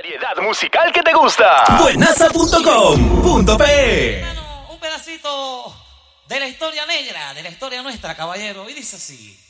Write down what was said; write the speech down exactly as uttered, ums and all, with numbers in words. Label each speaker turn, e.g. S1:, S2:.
S1: variedad musical que te gusta. buenaza punto com punto pe.
S2: Un pedacito de la historia negra, de la historia nuestra, caballero. Y dice así.